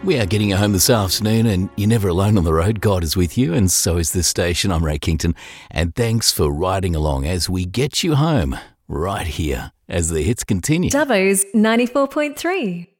We are getting you home this afternoon, and you're never alone on the road. God is with you, and so is this station. I'm Ray Kington, and thanks for riding along as we get you home right here as the hits continue. Dubbo's 94.3.